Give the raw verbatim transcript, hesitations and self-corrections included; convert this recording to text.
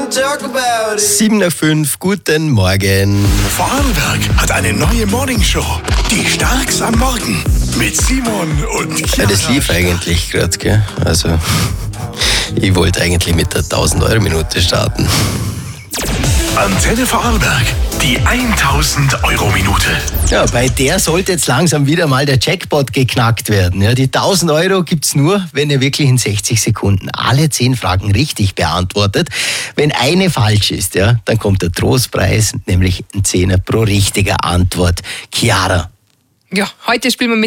sieben nach fünf, guten Morgen. Vorarlberg hat eine neue Morningshow. Die Starks am Morgen. Mit Simon und Chiara. Ja, das lief eigentlich gerade, gell? Also, ich wollte eigentlich mit der tausend-Euro-Minute starten. Antenne Vorarlberg. Die tausend-Euro-Minute. Ja, bei der sollte jetzt langsam wieder mal der Jackpot geknackt werden. Ja, die tausend Euro gibt's nur, wenn ihr wirklich in sechzig Sekunden alle zehn Fragen richtig beantwortet. Wenn eine falsch ist, ja, dann kommt der Trostpreis, nämlich ein Zehner pro richtiger Antwort. Chiara. Ja, heute spielen wir mit